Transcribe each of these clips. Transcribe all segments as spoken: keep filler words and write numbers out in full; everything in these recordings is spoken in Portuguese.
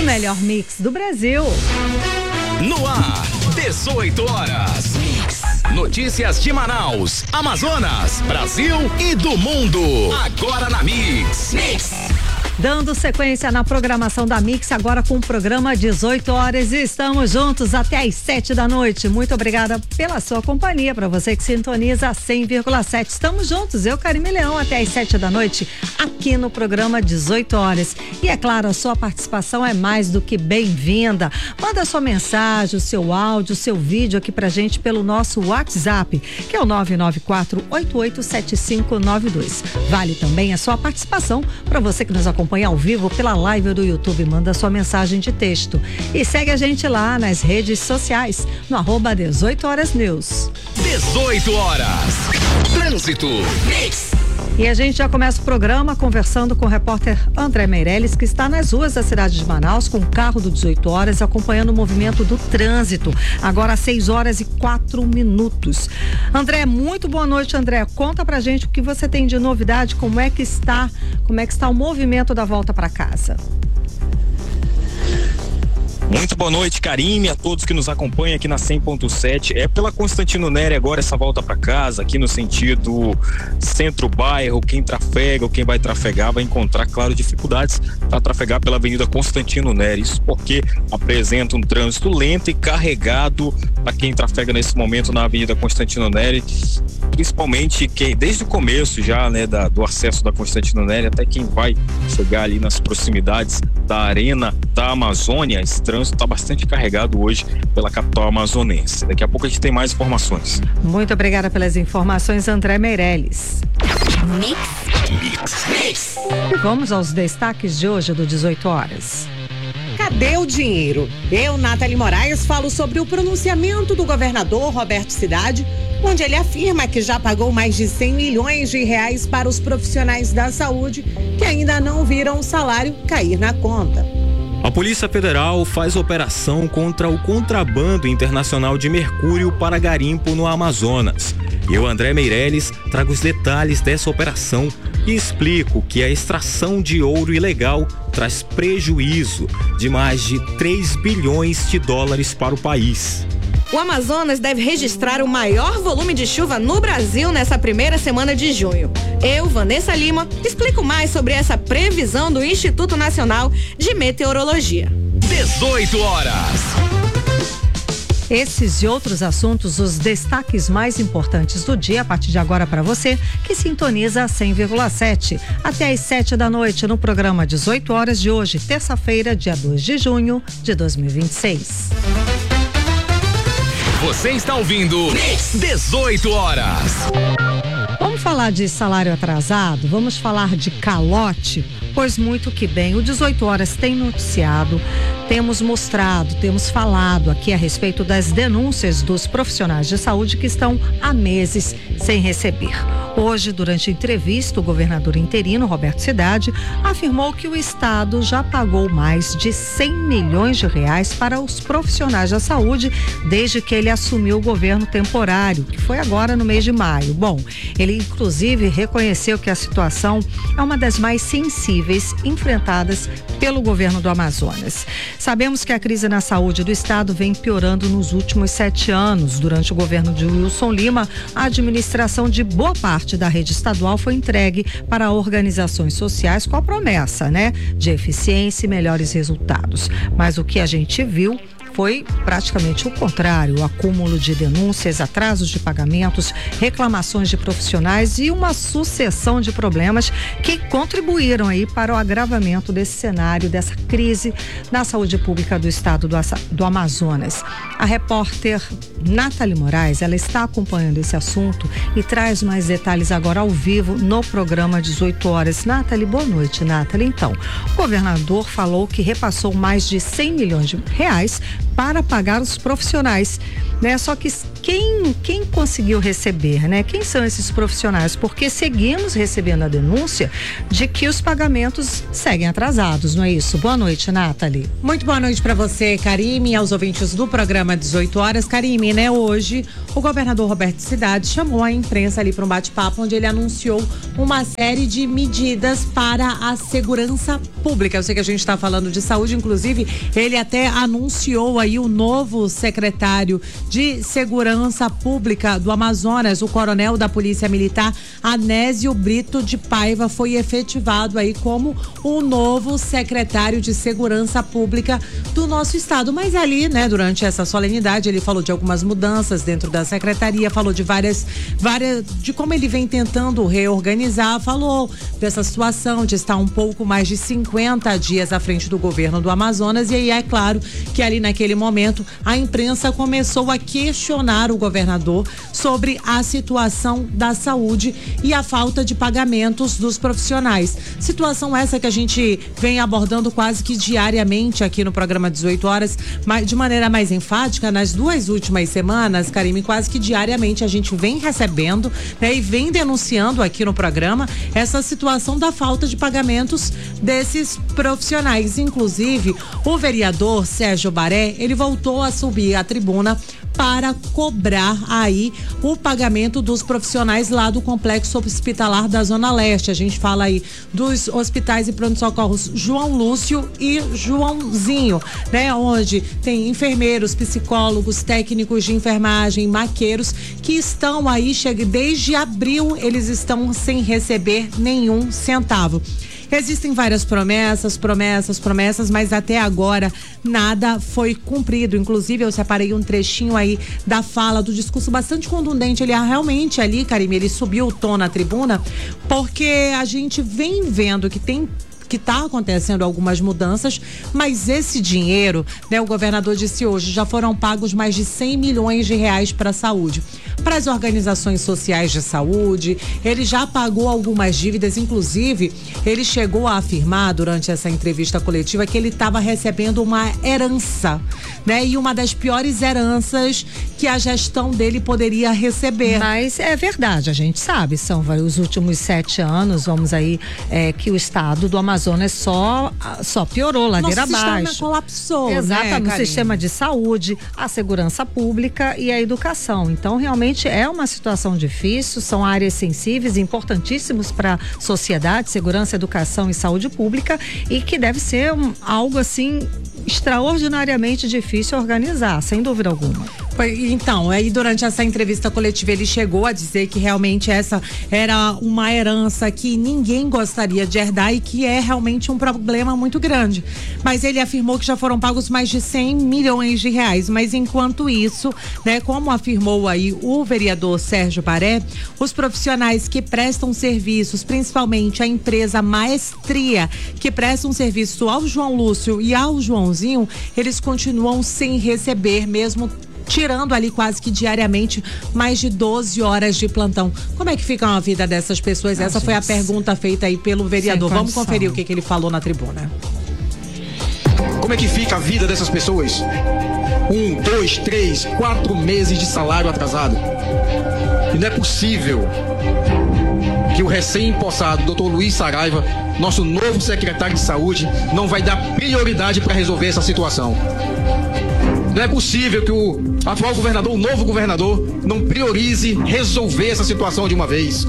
melhor mix do Brasil. No ar, dezoito horas. Mix. Notícias de Manaus, Amazonas, Brasil e do mundo. Agora na Mix. Mix. Dando sequência na programação da Mix, agora com o programa dezoito horas, e estamos juntos até às sete da noite. Muito obrigada pela sua companhia, para você que sintoniza cem vírgula sete. Estamos juntos, eu, Karime Leão, até às sete da noite, aqui no programa dezoito horas. E é claro, a sua participação é mais do que bem-vinda. Manda sua mensagem, o seu áudio, o seu vídeo aqui pra gente pelo nosso WhatsApp, que é o nove nove quatro, oito oito sete cinco nove dois. Vale também a sua participação para você que nos acompanha ao vivo pela live do YouTube. Manda sua mensagem de texto e segue a gente lá nas redes sociais no arroba dezoito horas news. dezoito horas. Trânsito. Mix. E a gente já começa o programa conversando com o repórter André Meirelles, que está nas ruas da cidade de Manaus com o carro do dezoito horas, acompanhando o movimento do trânsito. Agora às seis horas e quatro minutos. André, muito boa noite, André. Conta pra gente o que você tem de novidade, como é que está, como é que está o movimento da volta para casa. Muito boa noite, Karime, a todos que nos acompanham aqui na cem ponto sete. É pela Constantino Nery agora essa volta para casa, aqui no sentido centro-bairro. Quem trafega ou quem vai trafegar vai encontrar, claro, dificuldades para trafegar pela Avenida Constantino Nery. Isso porque apresenta um trânsito lento e carregado para quem trafega nesse momento na Avenida Constantino Nery, principalmente quem, desde o começo já, né, da, do acesso da Constantino Nery até quem vai chegar ali nas proximidades da Arena da Amazônia. Esse trânsito está bastante carregado hoje pela capital amazonense. Daqui a pouco a gente tem mais informações. Muito obrigada pelas informações, André Meirelles. Mix. Mix. Mix. E vamos aos destaques de hoje do dezoito horas. Cadê o dinheiro? Eu, Nathalie Moraes, falo sobre o pronunciamento do governador Roberto Cidade, onde ele afirma que já pagou mais de cem milhões de reais para os profissionais da saúde que ainda não viram o salário cair na conta. A Polícia Federal faz operação contra o contrabando internacional de mercúrio para garimpo no Amazonas. Eu, André Meirelles, trago os detalhes dessa operação e explico que a extração de ouro ilegal traz prejuízo de mais de três bilhões de dólares para o país. O Amazonas deve registrar o maior volume de chuva no Brasil nessa primeira semana de junho. Eu, Vanessa Lima, explico mais sobre essa previsão do Instituto Nacional de Meteorologia. dezoito horas. Esses e outros assuntos, os destaques mais importantes do dia a partir de agora para você que sintoniza a cem vírgula sete. Até às sete da noite no programa dezoito horas de hoje, terça-feira, dia dois de junho de dois mil e vinte e seis. Você está ouvindo dezoito horas. Vamos falar de salário atrasado? Vamos falar de calote? Pois muito que bem, o dezoito horas tem noticiado, temos mostrado, temos falado aqui a respeito das denúncias dos profissionais de saúde que estão há meses sem receber. Hoje, durante a entrevista, o governador interino, Roberto Cidade, afirmou que o estado já pagou mais de cem milhões de reais para os profissionais da saúde desde que ele assumiu o governo temporário, que foi agora no mês de maio. Bom, ele inclusive reconheceu que a situação é uma das mais sensíveis enfrentadas pelo governo do Amazonas. Sabemos que a crise na saúde do estado vem piorando nos últimos sete anos. Durante o governo de Wilson Lima, a administração de boa parte da rede estadual foi entregue para organizações sociais com a promessa, né, de eficiência e melhores resultados. Mas o que a gente viu foi praticamente o contrário: o acúmulo de denúncias, atrasos de pagamentos, reclamações de profissionais e uma sucessão de problemas que contribuíram aí para o agravamento desse cenário, dessa crise na saúde pública do estado do, do Amazonas. A repórter Nathalie Moraes, ela está acompanhando esse assunto e traz mais detalhes agora ao vivo no programa dezoito horas. Nathalie, boa noite, Nathalie. Então, o governador falou que repassou mais de cem milhões de reais para pagar os profissionais né? Só que quem, quem conseguiu receber, né? Quem são esses profissionais? Porque seguimos recebendo a denúncia de que os pagamentos seguem atrasados, não é isso? Boa noite, Nathalie. Muito boa noite para você, Karime, e aos ouvintes do programa dezoito horas. Karime, né? Hoje, o governador Roberto Cidade chamou a imprensa ali para um bate-papo, onde ele anunciou uma série de medidas para a segurança pública. Eu sei que a gente está falando de saúde, inclusive, ele até anunciou aí o novo secretário de Segurança Pública do Amazonas, o coronel da Polícia Militar, Anésio Brito de Paiva, foi efetivado aí como o novo secretário de Segurança Pública do nosso estado. Mas ali, né, durante essa solenidade, ele falou de algumas mudanças dentro da secretaria, falou de várias, várias, de como ele vem tentando reorganizar, falou dessa situação de estar um pouco mais de cinquenta dias à frente do governo do Amazonas. E aí é claro que ali naquele momento a imprensa começou a questionar o governador sobre a situação da saúde e a falta de pagamentos dos profissionais. Situação essa que a gente vem abordando quase que diariamente aqui no programa dezoito horas, mas de maneira mais enfática, nas duas últimas semanas, Karime, quase que diariamente a gente vem recebendo, né, e vem denunciando aqui no programa essa situação da falta de pagamentos desses profissionais. Inclusive, o vereador Sérgio Baré, ele voltou a subir à tribuna para cobrar aí o pagamento dos profissionais lá do complexo hospitalar da Zona Leste. A gente fala aí dos hospitais e pronto-socorros João Lúcio e Joãozinho, né? Onde tem enfermeiros, psicólogos, técnicos de enfermagem, maqueiros que estão aí, chega, desde abril eles estão sem receber nenhum centavo. Existem várias promessas, promessas, promessas, mas até agora nada foi cumprido. Inclusive, eu separei um trechinho aí da fala, do discurso bastante contundente. Ele realmente ali, Karime, ele subiu o tom na tribuna, porque a gente vem vendo que tem que está acontecendo algumas mudanças, mas esse dinheiro, né, o governador disse hoje, já foram pagos mais de cem milhões de reais para a saúde, para as organizações sociais de saúde. Ele já pagou algumas dívidas, inclusive ele chegou a afirmar durante essa entrevista coletiva que ele estava recebendo uma herança, né, e uma das piores heranças que a gestão dele poderia receber. Mas é verdade, a gente sabe, são os últimos sete anos, vamos aí, é, que o estado do Amazonas só, só piorou, ladeira abaixo. abaixo. O sistema colapsou, exatamente, né, o sistema de saúde, a segurança pública e a educação. Então, realmente é uma situação difícil, são áreas sensíveis, importantíssimos para a sociedade, segurança, educação e saúde pública, e que deve ser um, algo assim extraordinariamente difícil organizar, sem dúvida alguma. Então, aí durante essa entrevista coletiva ele chegou a dizer que realmente essa era uma herança que ninguém gostaria de herdar e que é realmente um problema muito grande. Mas ele afirmou que já foram pagos mais de cem milhões de reais. Mas enquanto isso, né, como afirmou aí o vereador Sérgio Baré, os profissionais que prestam serviços, principalmente a empresa Maestria, que prestam serviço ao João Lúcio e ao Joãozinho, eles continuam sem receber, mesmo tirando ali quase que diariamente mais de doze horas de plantão. Como é que fica a vida dessas pessoas? Ah, Essa gente, foi a pergunta feita aí pelo vereador. Vamos conferir o que, que ele falou na tribuna. Como é que fica a vida dessas pessoas? Um, dois, três, quatro meses de salário atrasado. E não é possível que o recém-empossado doutor Luiz Saraiva, nosso novo secretário de saúde, não vai dar prioridade para resolver essa situação. Não é possível que o atual governador, o novo governador, não priorize resolver essa situação de uma vez.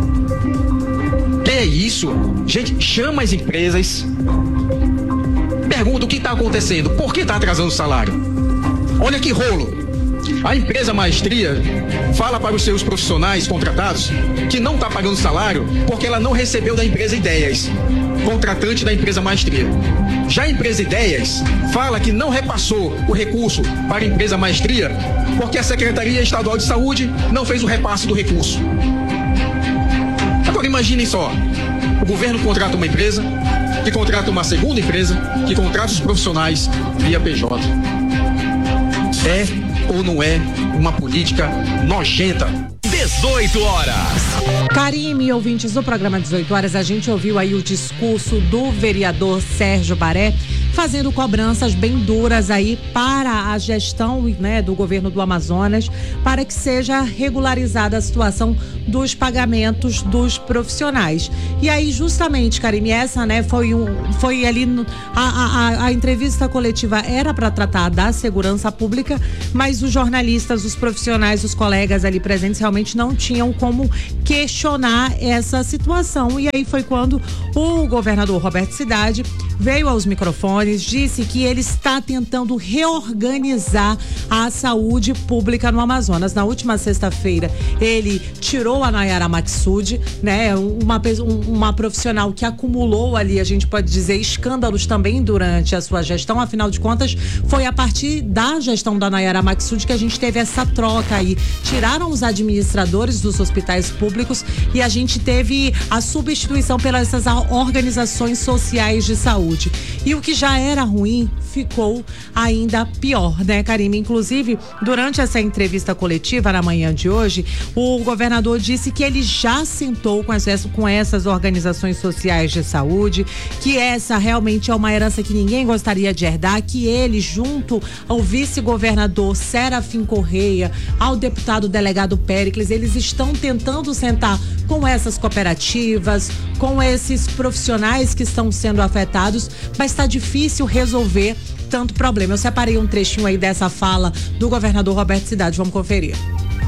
Que é isso? Gente, chama as empresas, pergunta o que está acontecendo, por que está atrasando o salário? Olha que rolo. A empresa Maestria fala para os seus profissionais contratados que não está pagando salário porque ela não recebeu da empresa Ideias, contratante da empresa Maestria. Já a empresa Ideias fala que não repassou o recurso para a empresa Maestria porque a Secretaria Estadual de Saúde não fez o repasse do recurso. Agora imaginem só, o governo contrata uma empresa, que contrata uma segunda empresa, que contrata os profissionais via P J. É ou não é uma política nojenta? dezoito horas. Karime, ouvintes do programa dezoito horas, a gente ouviu aí o discurso do vereador Sérgio Baré, fazendo cobranças bem duras aí para a gestão, né, do governo do Amazonas, para que seja regularizada a situação dos pagamentos dos profissionais. E aí, justamente, Karime, essa, né, foi um, foi ali no, a, a, a entrevista coletiva era para tratar da segurança pública, mas os jornalistas, os profissionais, os colegas ali presentes realmente não tinham como questionar essa situação. E aí foi quando o governador Roberto Cidade veio aos microfones, disse que ele está tentando reorganizar a saúde pública no Amazonas. Na última sexta-feira, ele tirou a Nayara Maksud, né, uma, uma profissional que acumulou ali, a gente pode dizer, escândalos também durante a sua gestão. Afinal de contas, foi a partir da gestão da Nayara Maksud que a gente teve essa troca aí. Tiraram os administradores dos hospitais públicos e a gente teve a substituição pelas essas organizações sociais de saúde. E o que já era ruim ficou ainda pior, né, Karime? Inclusive, durante essa entrevista coletiva na manhã de hoje, o governador disse que ele já sentou com essas, com essas organizações sociais de saúde, que essa realmente é uma herança que ninguém gostaria de herdar, que ele, junto ao vice-governador Serafim Correia, ao deputado delegado Péricles, eles estão tentando sentar com essas cooperativas, com esses profissionais que estão sendo afetados, mas está difícil resolver tanto problema. Eu separei um trechinho aí dessa fala do governador Roberto Cidade, vamos conferir.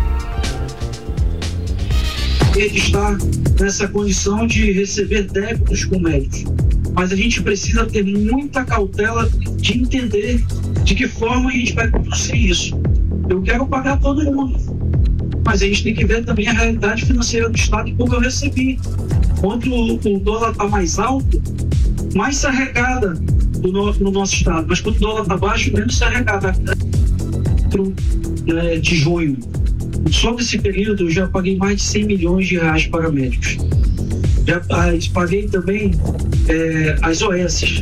Ele está nessa condição de receber débitos com médicos, mas a gente precisa ter muita cautela de entender de que forma a gente vai conduzir isso. Eu quero pagar todo mundo, mas a gente tem que ver também a realidade financeira do Estado e como eu recebi. Quanto o dólar está mais alto, mais se arrecada no, no nosso Estado, mas quando o dólar está baixo, menos se arrecada. É, de junho, só nesse período eu já paguei mais de cem milhões de reais para médicos. Já paguei também é, as O S.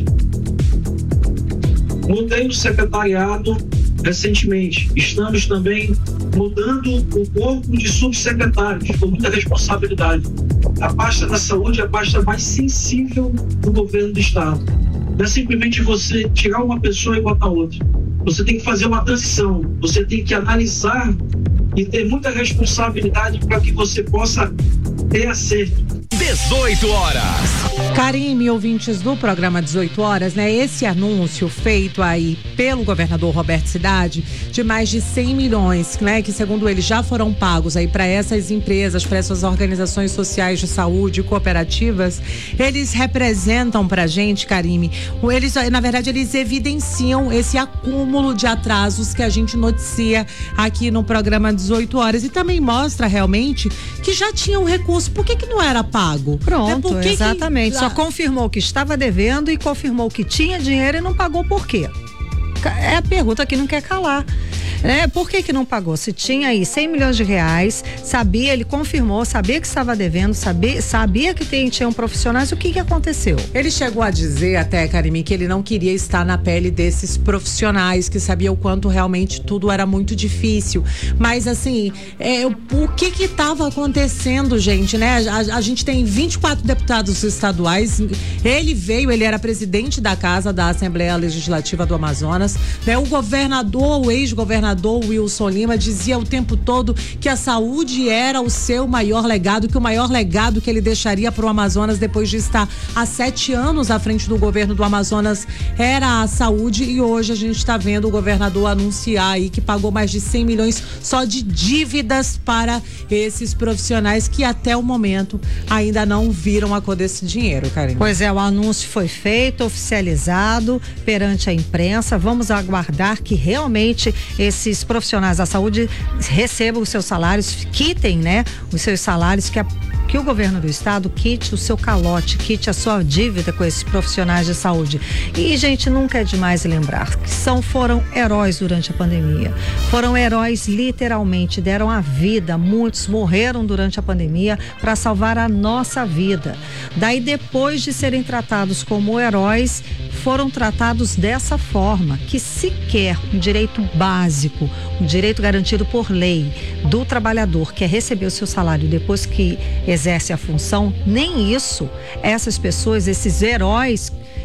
Mudei o secretariado recentemente. Estamos também mudando o corpo de subsecretários com muita responsabilidade. A pasta da saúde é a pasta mais sensível do governo do Estado. Não é simplesmente você tirar uma pessoa e botar outra. Você tem que fazer uma transição. Você tem que analisar e ter muita responsabilidade para que você possa ter acerto. dezoito horas. Karime, ouvintes do programa dezoito horas, né? Esse anúncio feito aí pelo governador Roberto Cidade de mais de cem milhões, né? Que segundo ele já foram pagos aí para essas empresas, para essas organizações sociais de saúde, cooperativas, eles representam pra gente, Karime, eles, na verdade, eles evidenciam esse acúmulo de atrasos que a gente noticia aqui no programa dezoito horas e também mostra realmente que já tinha um recurso. Por que que não era pago? Pronto, é exatamente. Que... Só confirmou que estava devendo e confirmou que tinha dinheiro e não pagou por quê? É a pergunta que não quer calar. É, por que que não pagou? Se tinha aí cem milhões de reais, sabia, ele confirmou, sabia que estava devendo, sabia, sabia que tem, tinham profissionais, o que que aconteceu? Ele chegou a dizer até, Karime, que ele não queria estar na pele desses profissionais, que sabia o quanto realmente tudo era muito difícil. Mas assim, é, o que que estava acontecendo, gente, né? A, a gente tem vinte e quatro deputados estaduais, ele veio, ele era presidente da casa da Assembleia Legislativa do Amazonas, né? O governador, o ex-governador Wilson Lima dizia o tempo todo que a saúde era o seu maior legado, que o maior legado que ele deixaria para o Amazonas depois de estar há sete anos à frente do governo do Amazonas era a saúde, e hoje a gente está vendo o governador anunciar aí que pagou mais de cem milhões só de dívidas para esses profissionais que até o momento ainda não viram a cor desse dinheiro, Karine. Pois é, o anúncio foi feito, oficializado perante a imprensa. Vamos aguardar que realmente esse esses profissionais da saúde recebam os seus salários, quitem, né, os seus salários, que, a, que o governo do estado quite o seu calote, quite a sua dívida com esses profissionais de saúde. E, gente, nunca é demais lembrar que são, foram heróis durante a pandemia, foram heróis literalmente, deram a vida, muitos morreram durante a pandemia para salvar a nossa vida. Daí, depois de serem tratados como heróis, foram tratados dessa forma, que sequer um direito básico, um direito garantido por lei do trabalhador, que é receber o seu salário depois que exerce a função, nem isso essas pessoas, esses heróis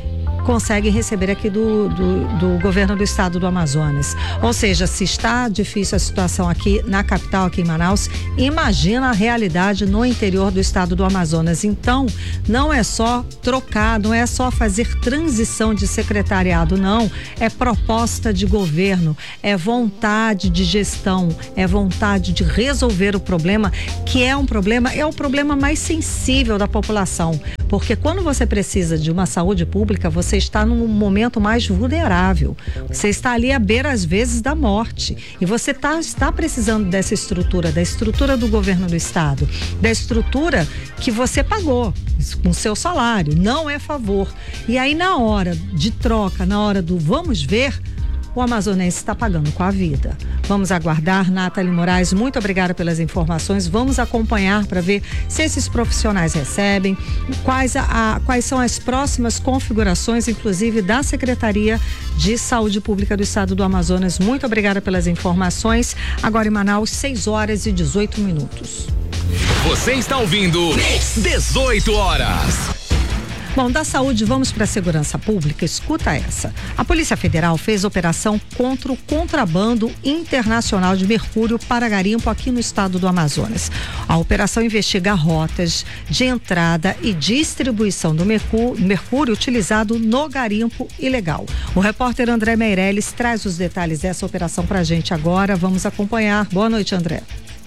conseguem receber aqui do, do, do governo do estado do Amazonas. Ou seja, se está difícil a situação aqui na capital, aqui em Manaus, imagina a realidade no interior do estado do Amazonas. Então, não é só trocar, não é só fazer transição de secretariado, não. É proposta de governo, é vontade de gestão, é vontade de resolver o problema, que é um problema, é o problema mais sensível da população. Porque quando você precisa de uma saúde pública, você está num momento mais vulnerável. Você está ali à beira, às vezes, da morte. E você tá, está precisando dessa estrutura, da estrutura do governo do estado, da estrutura que você pagou com seu salário. Não é favor. E aí, na hora de troca, na hora do vamos ver, o amazonense está pagando com a vida. Vamos aguardar. Nathalie Moraes, muito obrigada pelas informações. Vamos acompanhar para ver se esses profissionais recebem, quais, a, a, quais são as próximas configurações, inclusive da Secretaria de Saúde Pública do Estado do Amazonas. Muito obrigada pelas informações. Agora em Manaus, seis horas e dezoito minutos. Você está ouvindo dezoito horas. Bom, da saúde, vamos para a segurança pública. Escuta essa. A Polícia Federal fez operação contra o contrabando internacional de mercúrio para garimpo aqui no estado do Amazonas. A operação investiga rotas de entrada e distribuição do mercúrio, mercúrio utilizado no garimpo ilegal. O repórter André Meirelles traz os detalhes dessa operação para a gente agora. Vamos acompanhar. Boa noite, André.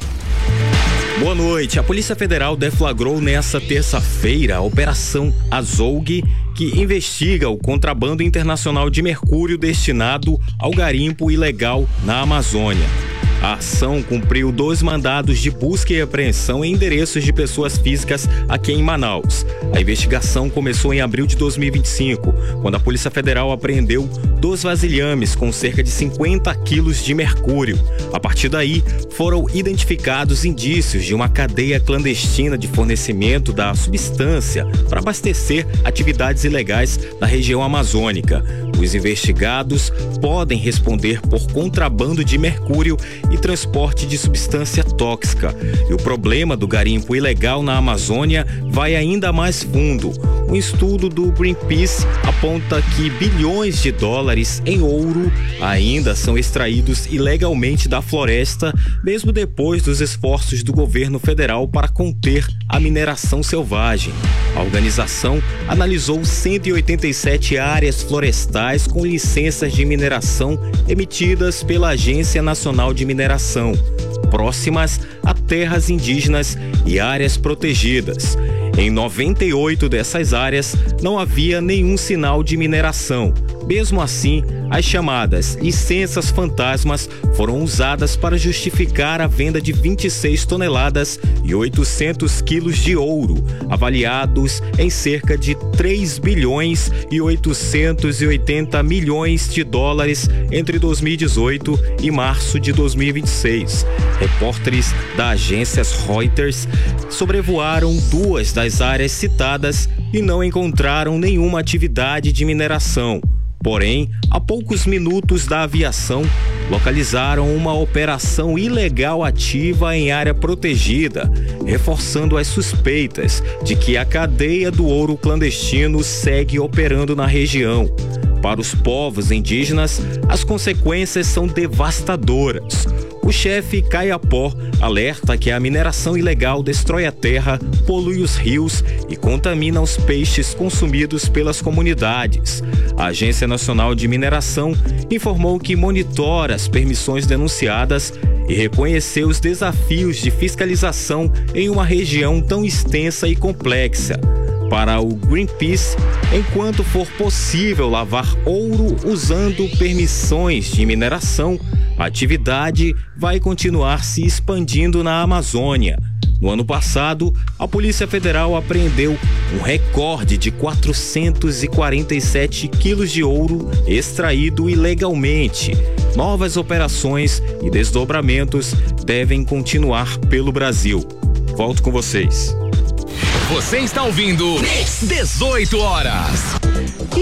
Boa noite. A Polícia Federal deflagrou nesta terça-feira a Operação Azougue, que investiga o contrabando internacional de mercúrio destinado ao garimpo ilegal na Amazônia. A ação cumpriu dois mandados de busca e apreensão em endereços de pessoas físicas aqui em Manaus. A investigação começou em abril de dois mil e vinte e cinco, quando a Polícia Federal apreendeu dois vasilhames com cerca de cinquenta quilos de mercúrio. A partir daí, foram identificados indícios de uma cadeia clandestina de fornecimento da substância para abastecer atividades ilegais na região amazônica. Os investigados podem responder por contrabando de mercúrio e transporte de substância tóxica. E o problema do garimpo ilegal na Amazônia vai ainda mais fundo. Um estudo do Greenpeace aponta que bilhões de dólares em ouro ainda são extraídos ilegalmente da floresta, mesmo depois dos esforços do governo federal para conter a mineração selvagem. A organização analisou cento e oitenta e sete áreas florestais com licenças de mineração emitidas pela Agência Nacional de Mineração, próximas a terras indígenas e áreas protegidas. Em noventa e oito dessas áreas não havia nenhum sinal de mineração. Mesmo assim, as chamadas licenças fantasmas foram usadas para justificar a venda de vinte e seis toneladas e oitocentos quilos de ouro, avaliados em cerca de três bilhões e oitocentos e oitenta milhões de dólares entre dois mil e dezoito e março de dois mil e vinte e seis. Repórteres da agência Reuters sobrevoaram duas das áreas citadas e não encontraram nenhuma atividade de mineração. Porém, a poucos minutos da aviação, localizaram uma operação ilegal ativa em área protegida, reforçando as suspeitas de que a cadeia do ouro clandestino segue operando na região. Para os povos indígenas, as consequências são devastadoras. O chefe Caiapó alerta que a mineração ilegal destrói a terra, polui os rios e contamina os peixes consumidos pelas comunidades. A Agência Nacional de Mineração informou que monitora as permissões denunciadas e reconheceu os desafios de fiscalização em uma região tão extensa e complexa. Para o Greenpeace, enquanto for possível lavar ouro usando permissões de mineração, a atividade vai continuar se expandindo na Amazônia. No ano passado, a Polícia Federal apreendeu um recorde de quatrocentos e quarenta e sete quilos de ouro extraído ilegalmente. Novas operações e desdobramentos devem continuar pelo Brasil. Volto com vocês. Você está ouvindo dezoito horas. E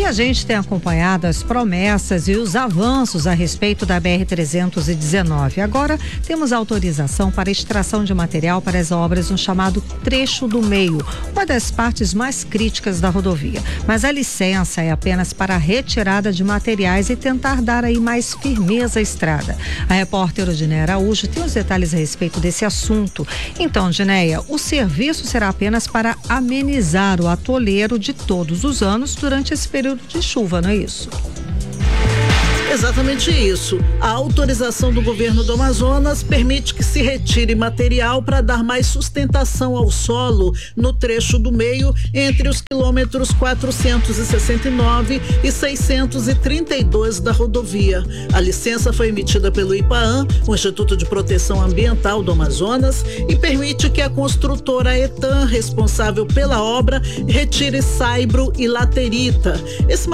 E a gente tem acompanhado as promessas e os avanços a respeito da B R trezentos e dezenove. Agora temos autorização para extração de material para as obras no chamado trecho do meio, uma das partes mais críticas da rodovia. Mas a licença é apenas para a retirada de materiais e tentar dar aí mais firmeza à estrada. A repórter Odineia Araújo tem os detalhes a respeito desse assunto. Então, Odineia, o serviço será apenas para amenizar o atoleiro de todos os anos durante esse período de chuva, não é isso? Exatamente isso. A autorização do governo do Amazonas permite que se retire material para dar mais sustentação ao solo no trecho do meio entre os quilômetros quatrocentos e sessenta e nove e seiscentos e trinta e dois da rodovia. A licença foi emitida pelo IPAAM, o Instituto de Proteção Ambiental do Amazonas, e permite que a construtora Etan, responsável pela obra, retire saibro e laterita. Esse